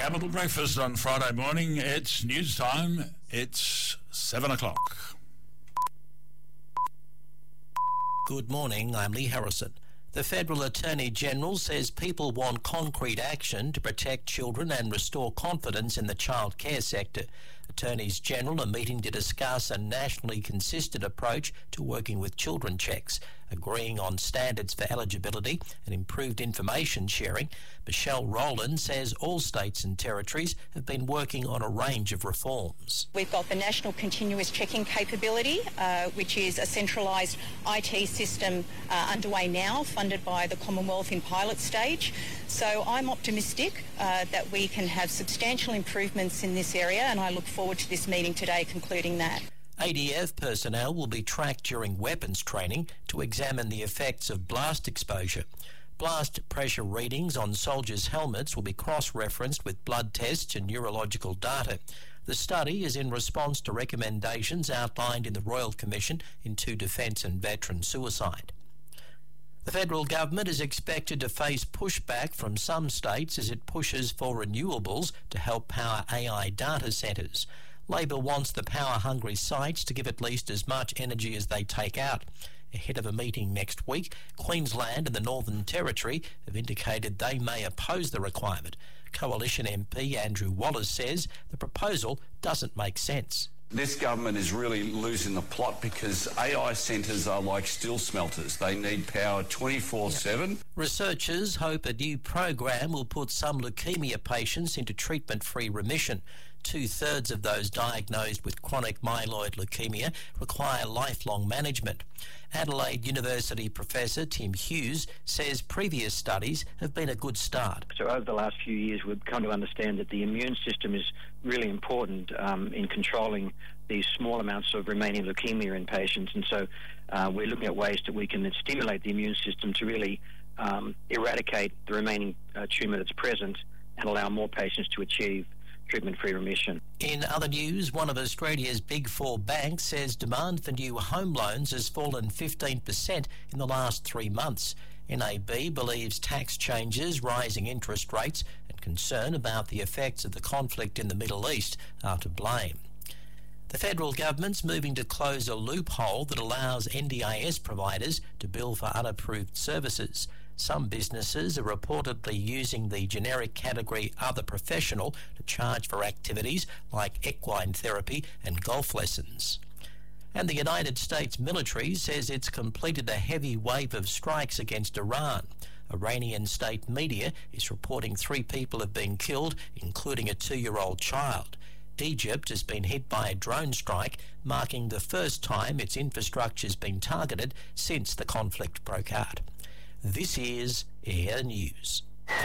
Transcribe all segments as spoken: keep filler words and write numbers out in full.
Capital Breakfast on Friday morning. It's news time. It's seven o'clock. Good morning, I'm Lee Harrison. The Federal Attorney-General says people want concrete action to protect children and restore confidence in the child care sector. Attorneys-General are meeting to discuss a nationally consistent approach to working with children checks, agreeing on standards for eligibility and improved information sharing. Michelle Rowland says all states and territories have been working on a range of reforms. We've got the National Continuous Checking Capability, uh, which is a centralised I T system uh, underway now, funded by the Commonwealth in pilot stage. So I'm optimistic uh, that we can have substantial improvements in this area, and I look forward to this meeting today concluding that. A D F personnel will be tracked during weapons training to examine the effects of blast exposure. Blast pressure readings on soldiers' helmets will be cross-referenced with blood tests and neurological data. The study is in response to recommendations outlined in the Royal Commission into Defence and Veteran Suicide. The federal government is expected to face pushback from some states as it pushes for renewables to help power A I data centres. Labor wants the power-hungry sites to give at least as much energy as they take out. Ahead of a meeting next week, Queensland and the Northern Territory have indicated they may oppose the requirement. Coalition M P Andrew Wallace says the proposal doesn't make sense. This government is really losing the plot because A I centres are like steel smelters. They need power twenty-four seven. Researchers hope a new program will put some leukemia patients into treatment-free remission. Two-thirds of those diagnosed with chronic myeloid leukemia require lifelong management. Adelaide University Professor Tim Hughes says previous studies have been a good start. So over the last few years, we've come to understand that the immune system is really important um, in controlling these small amounts of remaining leukemia in patients. And so uh, we're looking at ways that we can stimulate the immune system to really um, eradicate the remaining uh, tumour that's present and allow more patients to achieve treatment-free remission. In other news, one of Australia's big four banks says demand for new home loans has fallen fifteen percent in the last three months. N A B believes tax changes, rising interest rates and concern about the effects of the conflict in the Middle East are to blame. The federal government's moving to close a loophole that allows N D I S providers to bill for unapproved services. Some businesses are reportedly using the generic category Other Professional to charge for activities like equine therapy and golf lessons. And the United States military says it's completed a heavy wave of strikes against Iran. Iranian state media is reporting three people have been killed, including a two-year-old child. Egypt has been hit by a drone strike, marking the first time its infrastructure has been targeted since the conflict broke out. This is Air News.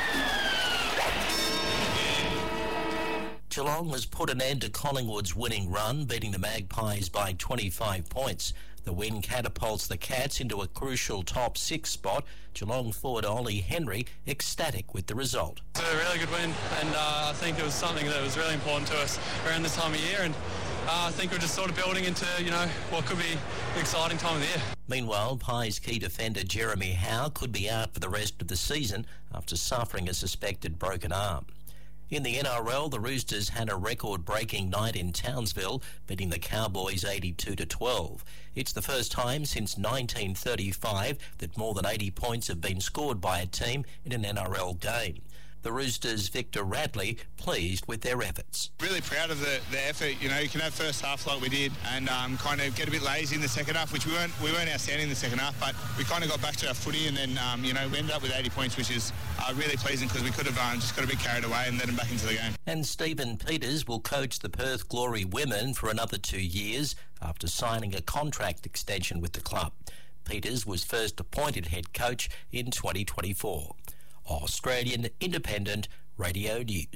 Geelong has put an end to Collingwood's winning run, beating the Magpies by twenty-five points. The win catapults the Cats into a crucial top six spot. Geelong forward Ollie Henry ecstatic with the result. It's a really good win, and uh, I think it was something that was really important to us around this time of year, and uh, I think we're just sort of building into, you know, what could be an exciting time of the year. Meanwhile, Pies key defender Jeremy Howe could be out for the rest of the season after suffering a suspected broken arm. In the N R L, the Roosters had a record-breaking night in Townsville, beating the Cowboys eighty-two to twelve. It's the first time since nineteen thirty-five that more than eighty points have been scored by a team in an N R L game. The Roosters' Victor Radley pleased with their efforts. Really proud of the, the effort. You know, you can have first half like we did and um, kind of get a bit lazy in the second half, which we weren't we weren't outstanding in the second half, but we kind of got back to our footy, and then, um, you know, we ended up with eighty points, which is uh, really pleasing because we could have um, just got a bit carried away and let them back into the game. And Stephen Peters will coach the Perth Glory women for another two years after signing a contract extension with the club. Peters was first appointed head coach in twenty twenty-four. Australian Independent Radio News.